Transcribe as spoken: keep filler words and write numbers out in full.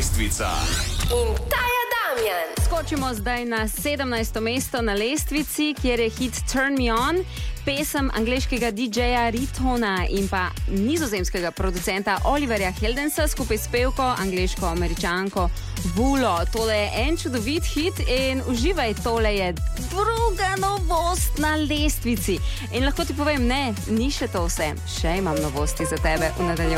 lestvica. In ta je Damjan. Skočimo zdaj na sedemnajsto mesto na lestvici, kjer je hit Turn Me On, pesem angleškega didžeja Ritona in pa nizozemskega producenta Oliverja Heldensa skupaj s pevko angleško-američanko Vulo. Tole je en čudovit hit in uživaj, tole je druga novost na lestvici. In lahko ti povem, ne, ni še to vse, še imam novosti za tebe v nadaljevanju.